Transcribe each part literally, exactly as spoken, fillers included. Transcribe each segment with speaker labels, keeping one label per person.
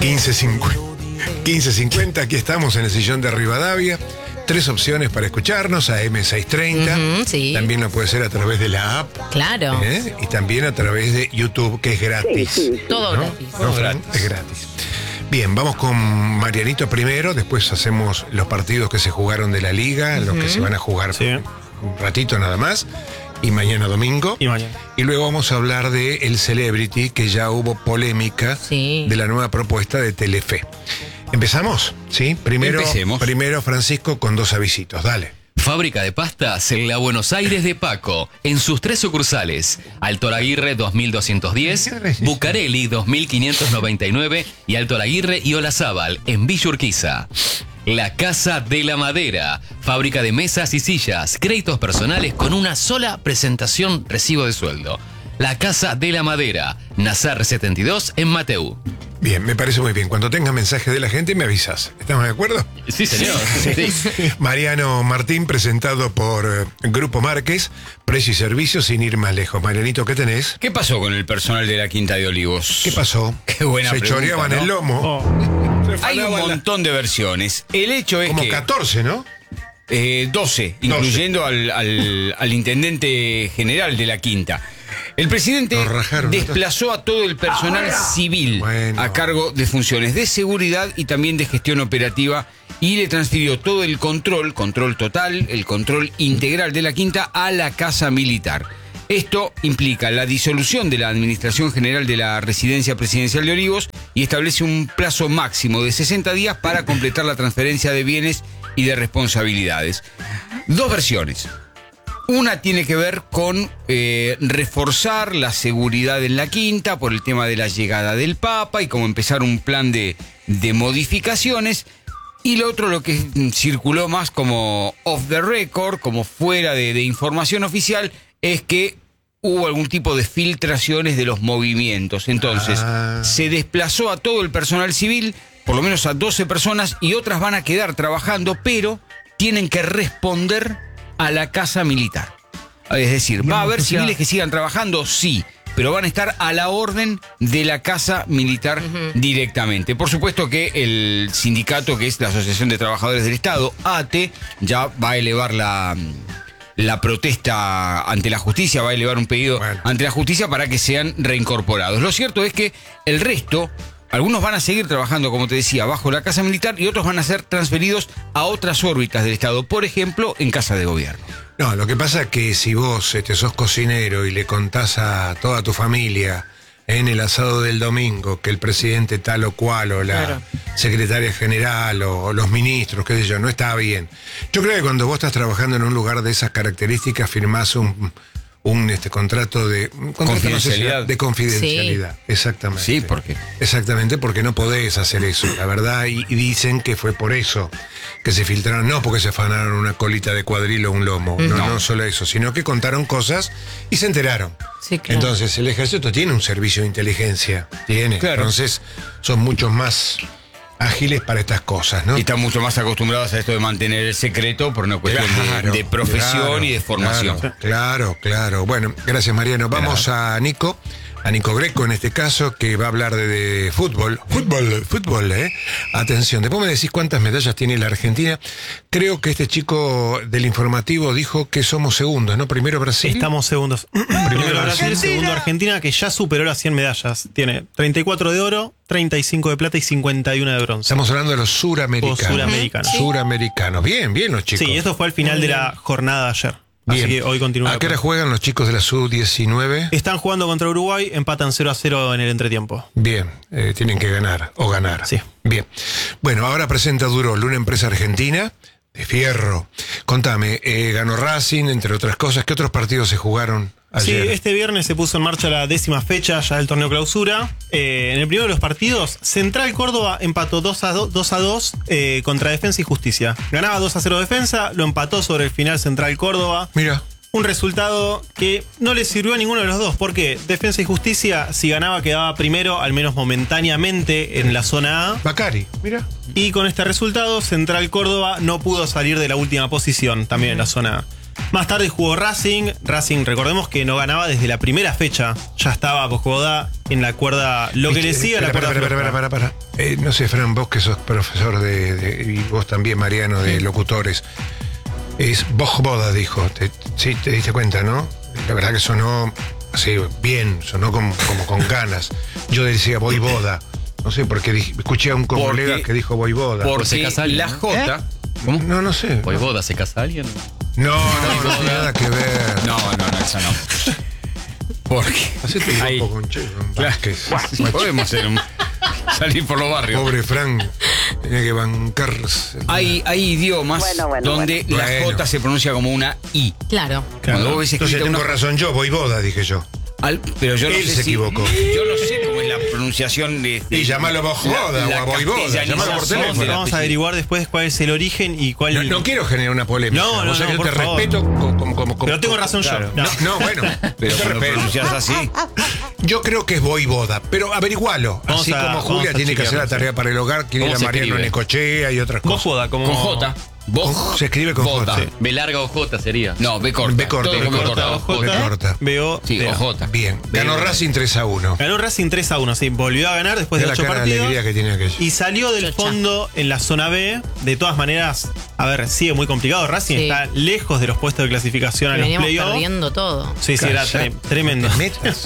Speaker 1: quince cincuenta, aquí estamos en el sillón de Rivadavia. Tres opciones para escucharnos, A M seiscientos treinta.
Speaker 2: Uh-huh, sí.
Speaker 1: También lo puede ser a través de la app.
Speaker 2: Claro.
Speaker 1: ¿eh? Y también a través de YouTube, que es gratis.
Speaker 3: Sí, sí, sí.
Speaker 2: Todo
Speaker 1: ¿no?
Speaker 2: gratis.
Speaker 1: No,
Speaker 4: Todo gratis.
Speaker 1: Es gratis. Bien, vamos con Marianito primero, después hacemos los partidos que se jugaron de la liga, uh-huh. los que se van a jugar
Speaker 4: Sí.
Speaker 1: un ratito nada más, y mañana domingo.
Speaker 4: Y mañana.
Speaker 1: Y luego vamos a hablar de el Celebrity, que ya hubo polémica
Speaker 2: Sí.
Speaker 1: de la nueva propuesta de Telefe. ¿Empezamos? ¿Sí? Primero,
Speaker 5: Empecemos.
Speaker 1: primero Francisco, con dos avisitos, dale.
Speaker 5: Fábrica de pastas en la Buenos Aires de Paco, en sus tres sucursales: Alto Laguirre dos mil doscientos diez, Bucareli dos mil quinientos noventa y nueve y Alto Laguirre y Olazábal, en Villa Urquiza. La Casa de la Madera, fábrica de mesas y sillas, créditos personales con una sola presentación, recibo de sueldo. La Casa de la Madera, Nazar setenta y dos en Mateu.
Speaker 1: Bien, me parece muy bien. Cuando tengas mensajes de la gente, me avisas. ¿Estamos de acuerdo?
Speaker 5: Sí, señor. Sí.
Speaker 1: Mariano Martín, presentado por eh, Grupo Márquez, precio y servicio sin ir más lejos. Marianito, ¿qué tenés?
Speaker 5: ¿Qué pasó con el personal de la Quinta de Olivos?
Speaker 1: ¿Qué pasó?
Speaker 5: Qué buena
Speaker 1: Se
Speaker 5: pregunta,
Speaker 1: choreaban
Speaker 5: ¿no?
Speaker 1: el lomo.
Speaker 4: Oh.
Speaker 1: Se
Speaker 5: Hay un
Speaker 1: afanaban la-
Speaker 5: montón de versiones. El hecho es
Speaker 1: Como
Speaker 5: que...
Speaker 1: catorce, ¿no?
Speaker 5: Eh, doce, incluyendo al, al, al intendente general de la Quinta. El presidente
Speaker 1: Lo rajaron,
Speaker 5: desplazó a todo el personal civil
Speaker 1: Bueno.
Speaker 5: a cargo de funciones de seguridad y también de gestión operativa, y le transfirió todo el control, control total, el control integral de la Quinta a la Casa Militar. Esto implica la disolución de la Administración General de la Residencia Presidencial de Olivos y establece un plazo máximo de sesenta días para completar la transferencia de bienes y de responsabilidades. Dos versiones. Una tiene que ver con eh, reforzar la seguridad en la Quinta por el tema de la llegada del Papa y cómo empezar un plan de, de modificaciones. Y lo otro, lo que circuló más como off the record, como fuera de, de información oficial, es que hubo algún tipo de filtraciones de los movimientos. Entonces,
Speaker 1: Ah.
Speaker 5: se desplazó a todo el personal civil, por lo menos a doce personas, y otras van a quedar trabajando, pero tienen que responder a la Casa Militar. Es decir, ¿va a haber civiles que sigan trabajando? Sí, pero van a estar a la orden de la Casa Militar uh-huh. directamente. Por supuesto que el sindicato, que es la Asociación de Trabajadores del Estado, A T E, ya va a elevar la... la protesta ante la justicia, va a elevar un pedido
Speaker 1: bueno.
Speaker 5: ante la justicia para que sean reincorporados. Lo cierto es que el resto, algunos van a seguir trabajando, como te decía, bajo la Casa Militar, y otros van a ser transferidos a otras órbitas del Estado, por ejemplo, en Casa de Gobierno.
Speaker 1: No, lo que pasa es que si vos este, sos cocinero y le contás a toda tu familia en el asado del domingo que el presidente tal o cual, o la
Speaker 2: Claro.
Speaker 1: secretaria general, o, o los ministros, qué sé yo, no está bien. Yo creo que cuando vos estás trabajando en un lugar de esas características, firmás un, un este, contrato de un contrato,
Speaker 5: Confidencialidad.
Speaker 1: no sé, de confidencialidad.
Speaker 2: Sí.
Speaker 1: Exactamente.
Speaker 5: Sí, ¿por qué?
Speaker 1: Exactamente, porque no podés hacer eso, la verdad, y, y dicen que fue por eso que se filtraron, no porque se afanaron una colita de cuadrilo o un lomo, no,
Speaker 5: No.
Speaker 1: no solo eso, sino que contaron cosas y se enteraron.
Speaker 2: Sí, claro.
Speaker 1: Entonces, el ejército tiene un servicio de inteligencia, tiene,
Speaker 5: Claro.
Speaker 1: entonces son muchos más ágiles para estas cosas, ¿no?
Speaker 5: Y están mucho más acostumbrados a esto de mantener el secreto por una cuestión de-
Speaker 1: Claro,
Speaker 5: de, profesión
Speaker 1: claro,
Speaker 5: y de formación.
Speaker 1: Claro, claro, claro. Bueno, gracias, Mariano. Vamos a Nico, a Nico Greco en este caso, que va a hablar de, de fútbol. Fútbol, fútbol, ¿eh? Atención, después me decís cuántas medallas tiene la Argentina. Creo que este chico del informativo dijo que somos segundos, ¿no? Primero Brasil.
Speaker 4: Estamos segundos. Primero Brasil, segundo Argentina, que ya superó las cien medallas. Tiene treinta y cuatro de oro, treinta y cinco de plata y cincuenta y uno de bronce.
Speaker 1: Estamos hablando de los suramericanos.
Speaker 4: Los suramericanos.
Speaker 1: Suramericanos. Bien, bien los chicos.
Speaker 4: Sí, esto fue al final de la jornada de ayer. Así
Speaker 1: Bien.
Speaker 4: que hoy continúa.
Speaker 1: ¿A qué hora juegan los chicos de la sub diecinueve?
Speaker 4: Están jugando contra Uruguay, empatan cero a cero en el entretiempo.
Speaker 1: Bien, eh, tienen que ganar o ganar.
Speaker 4: Sí.
Speaker 1: Bien. Bueno, ahora presenta Durol, una empresa argentina de fierro. Contame, eh, ganó Racing, entre otras cosas. ¿Qué otros partidos se jugaron ayer?
Speaker 4: Sí, este viernes se puso en marcha la décima fecha ya del torneo clausura. Eh, en el primero de los partidos, Central Córdoba empató dos a dos eh, contra Defensa y Justicia. Ganaba dos a cero Defensa, lo empató sobre el final Central Córdoba.
Speaker 1: Mira.
Speaker 4: Un resultado que no le sirvió a ninguno de los dos, porque Defensa y Justicia, si ganaba, quedaba primero, al menos momentáneamente, en la zona A.
Speaker 1: Bacari, mira.
Speaker 4: Y con este resultado, Central Córdoba no pudo salir de la última posición, también en la zona A. Más tarde jugó Racing. Racing, recordemos que no ganaba desde la primera fecha. Ya estaba Bojboda en la cuerda. Lo que le sigue a la cuerda.
Speaker 1: Para, para, para, para, para. Eh, no sé, Fran, vos que sos profesor de, de. Y vos también, Mariano, de locutores. Es Bojboda, dijo. Te, sí, te diste cuenta, ¿no? La verdad que sonó así, bien, sonó como, como con ganas. Yo decía Voivoda. No sé, porque dije, escuché a un colega que dijo Voivoda.
Speaker 5: Porque
Speaker 2: se casa alguien,
Speaker 5: la
Speaker 2: ¿no?
Speaker 5: J.
Speaker 1: ¿Eh?
Speaker 5: ¿Cómo?
Speaker 1: No, no sé.
Speaker 2: ¿Voivoda se casa alguien?
Speaker 1: No, no, no tiene nada que ver.
Speaker 5: No, no, no, eso no. Porque.
Speaker 1: Hacete un
Speaker 5: Ahí.
Speaker 1: poco con Che Vázquez.
Speaker 5: Podemos hacer un, salir por los barrios.
Speaker 1: Pobre Frank, tenía que bancarse.
Speaker 5: Hay, hay idiomas
Speaker 3: Bueno, bueno,
Speaker 5: donde
Speaker 1: bueno.
Speaker 5: la
Speaker 1: Bueno.
Speaker 5: J se pronuncia como una I.
Speaker 6: Claro.
Speaker 5: Cuando vos ves
Speaker 1: Entonces
Speaker 5: escrita
Speaker 1: tengo
Speaker 5: una
Speaker 1: razón yo, Voivoda, dije yo.
Speaker 5: Al- pero yo no
Speaker 1: Él
Speaker 5: sé
Speaker 1: se
Speaker 5: si-
Speaker 1: equivocó.
Speaker 5: Yo no sé cómo es la pronunciación de. de
Speaker 1: Y llamalo Bojboda
Speaker 5: la-
Speaker 1: o
Speaker 5: la
Speaker 1: a Voivoda,
Speaker 5: castellanización
Speaker 1: llamalo por
Speaker 5: del
Speaker 1: teléfono.
Speaker 4: Vamos a
Speaker 5: apellido.
Speaker 4: averiguar después cuál es el origen y cuál.
Speaker 1: No, no quiero generar una polémica.
Speaker 4: No, no,
Speaker 1: Vos sabés
Speaker 4: no,
Speaker 1: que yo
Speaker 4: por
Speaker 1: te
Speaker 4: favor.
Speaker 1: respeto como, como, como-
Speaker 4: Pero tengo razón
Speaker 5: Claro.
Speaker 4: yo.
Speaker 1: No, no, bueno.
Speaker 5: Pero
Speaker 1: yo te
Speaker 5: cuando
Speaker 1: respeto.
Speaker 5: pronuncias así.
Speaker 1: Yo creo que es Voivoda, pero averigualo.
Speaker 4: Vamos
Speaker 1: Así
Speaker 4: a-
Speaker 1: como
Speaker 4: vamos
Speaker 1: Julia
Speaker 4: a
Speaker 1: tiene que hacer la
Speaker 4: chequearlo,
Speaker 1: tarea para el hogar, quiere ir
Speaker 2: ¿Cómo
Speaker 1: a
Speaker 2: se
Speaker 1: Mariano
Speaker 2: escribe?
Speaker 4: Necochea
Speaker 1: y otras cosas.
Speaker 4: Bojboda, como.
Speaker 5: Con J. Vos.
Speaker 1: Se escribe con
Speaker 5: J.
Speaker 1: J.
Speaker 4: Sí.
Speaker 2: B larga o J sería.
Speaker 5: No, B corta.
Speaker 1: B corta,
Speaker 5: Todo
Speaker 1: B
Speaker 5: como
Speaker 1: corta.
Speaker 5: corta.
Speaker 4: J,
Speaker 1: B corta.
Speaker 4: B O.
Speaker 5: Sí, o J.
Speaker 1: Bien. Ganó Racing tres a uno.
Speaker 4: Ganó Racing tres a uno, sí. Volvió a ganar después de
Speaker 1: Mirá la
Speaker 4: ocho
Speaker 1: cara de
Speaker 4: partidos.
Speaker 1: alegría que tiene aquello.
Speaker 4: Y salió del
Speaker 6: Chocha.
Speaker 4: fondo en la zona B. De todas maneras, a ver, sigue muy complicado. Racing
Speaker 6: Sí.
Speaker 4: está lejos de los puestos de clasificación a los
Speaker 6: Veníamos
Speaker 4: playoffs.
Speaker 6: perdiendo todo.
Speaker 4: Sí, sí, era
Speaker 1: Callate.
Speaker 4: tre- tremendo.
Speaker 1: ¿Te metas?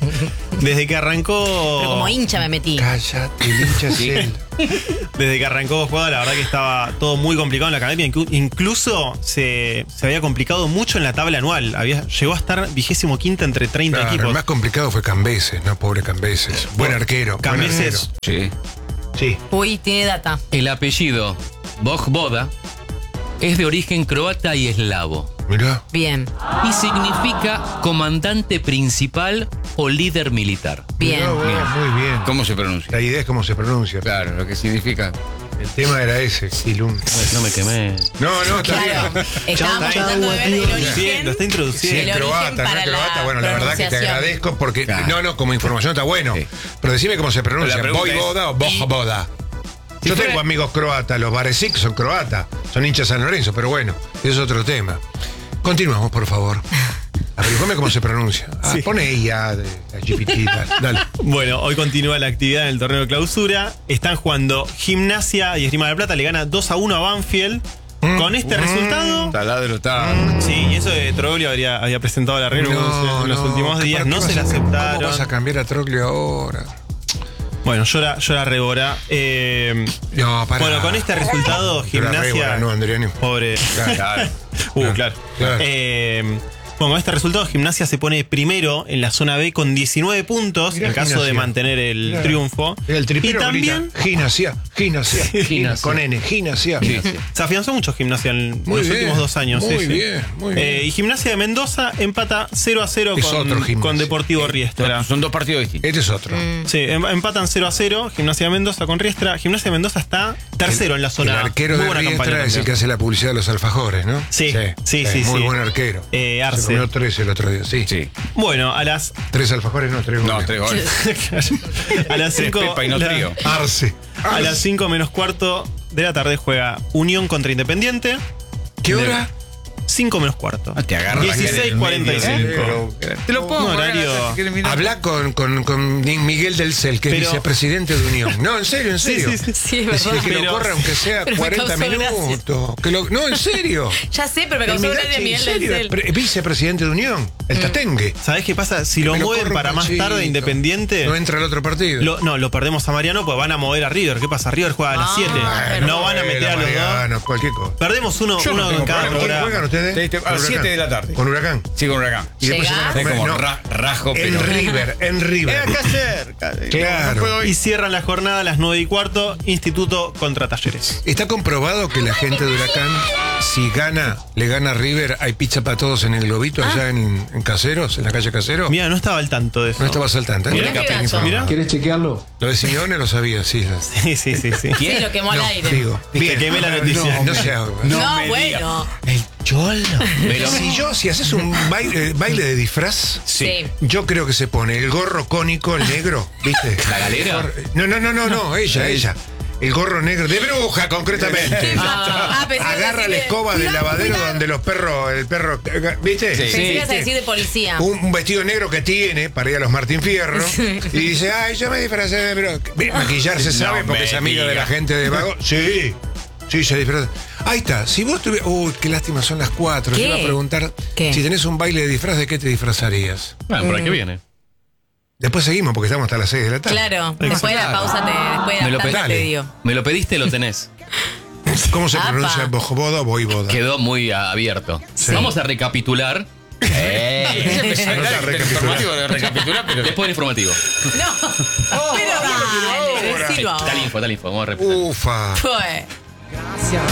Speaker 4: Desde que arrancó.
Speaker 6: Pero como hincha me metí.
Speaker 1: Cállate, el hincha es
Speaker 5: Sí.
Speaker 1: él.
Speaker 4: Desde que arrancó Bojboda, la verdad que estaba todo muy complicado en la academia. Inclu- Incluso se, se había complicado mucho en la tabla anual. Había, llegó a estar vigésimo quinta entre treinta
Speaker 1: Claro, el
Speaker 4: equipos.
Speaker 1: más complicado fue Cambeses, no pobre Cambeses. Buen arquero. buen
Speaker 4: Cambeses.
Speaker 5: Sí.
Speaker 1: arquero. Sí.
Speaker 6: Uy, tiene data.
Speaker 2: El apellido Bojboda es de origen croata y eslavo
Speaker 1: Mirá.
Speaker 6: Bien,
Speaker 2: y significa comandante principal o líder militar.
Speaker 6: bien.
Speaker 1: Mirá vos, muy bien.
Speaker 5: ¿Cómo se pronuncia?
Speaker 1: La idea es cómo se pronuncia.
Speaker 5: Claro, lo que significa.
Speaker 1: El tema era ese, Silum.
Speaker 2: No me quemé.
Speaker 1: No, no, está
Speaker 6: Claro.
Speaker 1: bien.
Speaker 6: Estábamos
Speaker 4: Chau,
Speaker 6: tratando de ver el
Speaker 4: Sí,
Speaker 6: origen.
Speaker 4: lo está
Speaker 1: Sí,
Speaker 4: introduciendo.
Speaker 6: El
Speaker 1: es croata,
Speaker 6: origen
Speaker 1: no es
Speaker 6: para
Speaker 1: croata.
Speaker 6: la
Speaker 1: Bueno, la verdad que te
Speaker 6: pronunciación.
Speaker 1: agradezco porque.
Speaker 5: Claro.
Speaker 1: No, no, como información está bueno.
Speaker 5: Sí.
Speaker 1: Pero decime cómo se pronuncia.
Speaker 5: La pregunta
Speaker 1: ¿Voivoda o
Speaker 5: es,
Speaker 1: Bojboda? Yo
Speaker 5: fuera-
Speaker 1: tengo amigos croatas, los Baresik son croatas, son hinchas de San Lorenzo, pero bueno, eso es otro tema. Continuamos, por favor. Averiguame cómo se pronuncia. Ah,
Speaker 4: Sí.
Speaker 1: pone I A de la G P T. Dale.
Speaker 4: Bueno, hoy continúa la actividad en el torneo de clausura. Están jugando Gimnasia y Esgrima de la Plata. Le gana dos a uno a Banfield. Con este resultado.
Speaker 5: Taladro está.
Speaker 4: Sí, y eso de Troglio habría, había presentado la regla en los últimos días.
Speaker 1: ¿para
Speaker 4: No
Speaker 1: qué
Speaker 4: se la
Speaker 1: vas a- ¿Cómo
Speaker 4: aceptaron.
Speaker 1: vas a cambiar a Troglio ahora?
Speaker 4: Bueno, llora, llora Rebora. Eh,
Speaker 1: No, para.
Speaker 4: bueno, con este resultado, Gimnasia.
Speaker 1: No, Andriani.
Speaker 4: Pobre.
Speaker 5: Claro.
Speaker 4: Uh, claro.
Speaker 1: Claro.
Speaker 4: Eh, bueno, con este resultado, Gimnasia se pone primero en la zona B con diecinueve puntos,
Speaker 1: Mirá
Speaker 4: en caso
Speaker 1: Gimnasia.
Speaker 4: de mantener el
Speaker 1: Claro.
Speaker 4: triunfo.
Speaker 1: El tripero
Speaker 4: y también
Speaker 1: grita, Gimnasia, Gimnasia,
Speaker 2: Gimnasia.
Speaker 1: con N, Gimnasia.
Speaker 4: se afianzó mucho Gimnasia en
Speaker 1: Muy
Speaker 4: los
Speaker 1: bien,
Speaker 4: últimos dos años.
Speaker 1: muy
Speaker 4: sí, sí.
Speaker 1: bien, muy bien.
Speaker 4: Eh, y Gimnasia de Mendoza empata cero a cero
Speaker 1: Es
Speaker 4: con,
Speaker 1: otro Gimnasia.
Speaker 4: con Deportivo Riestra.
Speaker 5: Son dos partidos distintos.
Speaker 1: Este es otro.
Speaker 4: Sí, em- empatan cero a cero. Gimnasia de Mendoza con Riestra. Gimnasia de Mendoza está tercero en la zona.
Speaker 1: El arquero
Speaker 4: Muy
Speaker 1: de
Speaker 4: buena campaña
Speaker 1: Riestra es el
Speaker 4: también.
Speaker 1: que hace la publicidad de los alfajores, ¿no?
Speaker 4: Sí, sí, sí,
Speaker 1: Muy
Speaker 4: sí.
Speaker 1: buen arquero.
Speaker 4: Eh,
Speaker 1: Se
Speaker 4: Arce.
Speaker 1: comió tres el otro día, sí.
Speaker 5: Sí.
Speaker 4: Bueno, a las
Speaker 1: Tres alfajores, no, tres
Speaker 5: No,
Speaker 1: goles.
Speaker 5: tres goles.
Speaker 4: a las
Speaker 5: Tres
Speaker 4: cinco
Speaker 5: Pepa y no
Speaker 4: la-
Speaker 5: trío.
Speaker 1: Arce.
Speaker 4: a las cinco menos cuarto de la tarde juega Unión contra Independiente.
Speaker 1: ¿Qué hora?
Speaker 4: cinco menos cuarto.
Speaker 5: Ah, te agarran acá en el
Speaker 4: dieciséis cuarenta y cinco.
Speaker 5: medio. Te lo pongo.
Speaker 4: Un horario-
Speaker 5: acá, si quieres mirar.
Speaker 1: Habla con, con, con Miguel del Cel, que es
Speaker 4: Pero-
Speaker 1: vicepresidente de Unión. No, en serio, en
Speaker 4: Sí,
Speaker 1: serio.
Speaker 4: sí, sí.
Speaker 6: Sí, es
Speaker 1: Decirle
Speaker 6: verdad.
Speaker 1: que lo
Speaker 4: Pero-
Speaker 1: corra aunque sea
Speaker 6: pero me
Speaker 1: cuarenta
Speaker 6: causó
Speaker 1: minutos. Que lo- no, en serio.
Speaker 6: Ya sé, pero me
Speaker 1: El
Speaker 6: causó
Speaker 1: Migachi,
Speaker 6: gracia
Speaker 1: en
Speaker 6: Miguel
Speaker 1: serio,
Speaker 6: del
Speaker 1: es pre- vicepresidente de Unión, el Tatengue.
Speaker 4: ¿Sabés qué pasa? Si lo
Speaker 1: Me lo
Speaker 4: mueven
Speaker 1: corro
Speaker 4: para más
Speaker 1: Panchito.
Speaker 4: tarde Independiente.
Speaker 1: No entra el otro partido.
Speaker 4: Lo- no, lo perdemos a Mariano, pues van a mover a River. ¿Qué pasa? River juega a las
Speaker 6: Ah,
Speaker 4: siete.
Speaker 6: bueno,
Speaker 4: No van a meter a los dos.
Speaker 1: Mariano, cualquier cosa.
Speaker 4: Perdemos uno,
Speaker 5: Yo no
Speaker 4: uno
Speaker 5: tengo
Speaker 4: en cada
Speaker 5: problema.
Speaker 1: ¿Con quién
Speaker 4: hora.
Speaker 1: juegan ustedes?
Speaker 5: Te- te- a
Speaker 1: Con
Speaker 5: las
Speaker 1: Huracán.
Speaker 5: siete de la tarde.
Speaker 1: Con Huracán.
Speaker 5: Sí, con Huracán.
Speaker 1: Y después se van a
Speaker 6: ¿Llegás?
Speaker 5: Es
Speaker 1: comer,
Speaker 5: como
Speaker 1: no.
Speaker 5: ra- rajo,
Speaker 1: En
Speaker 5: pero.
Speaker 1: River, en River.
Speaker 5: cerca.
Speaker 1: Claro.
Speaker 5: No puedo ir.
Speaker 4: Y cierran la jornada a las nueve y cuarto. Instituto contra Talleres.
Speaker 1: Está comprobado que la gente de Huracán, si gana, le gana a River, hay pizza para todos en el globito allá en, en Caseros, en la calle Casero.
Speaker 4: Mira, no estaba al tanto de eso.
Speaker 1: No estabas al tanto. ¿eh?
Speaker 6: Mirá qué dato.
Speaker 4: Mirá.
Speaker 7: ¿Quieres chequearlo?
Speaker 1: Lo de Simeone lo sabía, sí.
Speaker 4: Sí, sí, sí, sí.
Speaker 6: Sí, lo quemó al
Speaker 1: No,
Speaker 6: aire.
Speaker 1: digo.
Speaker 4: Te quemé la noticia.
Speaker 1: No, no se haga.
Speaker 6: No,
Speaker 5: me
Speaker 6: bueno.
Speaker 5: El cholo.
Speaker 1: Pero si yo, si haces un baile, baile de disfraz,
Speaker 6: Sí.
Speaker 1: yo creo que se pone el gorro cónico, el negro, ¿viste?
Speaker 2: ¿La galera?
Speaker 1: No, no, no, no, no, ella, ella. el gorro negro, de bruja concretamente.
Speaker 6: Ah, pensé que
Speaker 1: Agarra
Speaker 6: ibas a
Speaker 1: la
Speaker 6: decir de-
Speaker 1: escoba del
Speaker 6: Cuidado,
Speaker 1: lavadero
Speaker 6: cuidado.
Speaker 1: donde los perros, el perro, ¿viste?
Speaker 2: Sí.
Speaker 6: Pensé que ibas a decir de policía.
Speaker 1: Un, un vestido negro que tiene para ir a los Martín Fierro
Speaker 6: Sí.
Speaker 1: y dice, ay, yo me disfracé de bro. Maquillarse
Speaker 5: No
Speaker 1: sabe porque
Speaker 5: me
Speaker 1: es amiga de
Speaker 5: diga.
Speaker 1: la gente de Vago. Sí, sí, se disfraza. Ahí está, si vos tuvieras... Uy, qué lástima, son las cuatro.
Speaker 6: ¿Qué?
Speaker 1: Yo iba a preguntar,
Speaker 6: ¿Qué?
Speaker 1: si tenés un baile de disfraz, ¿de qué te disfrazarías?
Speaker 2: Bueno, por aquí viene.
Speaker 1: Después seguimos porque estamos hasta las seis de la tarde.
Speaker 6: Claro, después de la pausa te, después de
Speaker 2: Me
Speaker 6: la
Speaker 2: lo
Speaker 6: tanda
Speaker 1: pe-
Speaker 6: te
Speaker 1: dale.
Speaker 6: digo.
Speaker 2: Me lo pediste, lo tenés.
Speaker 1: ¿Cómo se
Speaker 6: Apa.
Speaker 1: pronuncia bojoboda o boivoda?
Speaker 2: Quedó muy abierto. Vamos a recapitular.
Speaker 5: Eh, ella empezó a
Speaker 1: No
Speaker 5: hablar
Speaker 1: está
Speaker 5: del informativo de recapitular, pero
Speaker 2: Después del informativo.
Speaker 6: No, pero dale,
Speaker 1: ahora.
Speaker 6: decilo
Speaker 2: Está
Speaker 6: ahora.
Speaker 2: la info, está la info. Vamos a repetir.
Speaker 1: Ufa.
Speaker 6: Fue.